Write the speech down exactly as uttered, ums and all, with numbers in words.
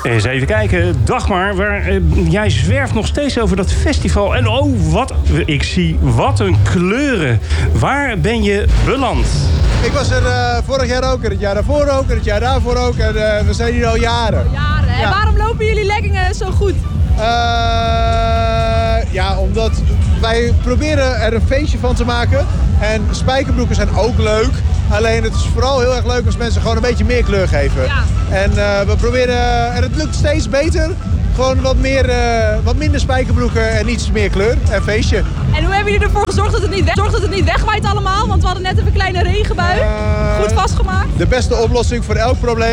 Eens even kijken. Dagmar, waar, eh, jij zwerft nog steeds over dat festival. En oh, wat, ik zie wat een kleuren. Waar ben je beland? Ik was er uh, vorig jaar ook, en het jaar daarvoor ook, en het jaar daarvoor ook. En uh, we zijn hier al jaren. Al jaren. En ja. waarom lopen jullie leggingen zo goed? Uh, ja, omdat wij proberen er een feestje van te maken. En spijkerbroeken zijn ook leuk. Alleen het is vooral heel erg leuk als mensen gewoon een beetje meer kleur geven. Ja. En uh, we proberen, en het lukt steeds beter, gewoon wat, meer, uh, wat minder spijkerbroeken en iets meer kleur en feestje. En hoe hebben jullie ervoor gezorgd dat het niet, weg, zorgd dat het niet wegwaait allemaal? Want we hadden net even een kleine regenbui. Uh, Goed vastgemaakt. De beste oplossing voor elk probleem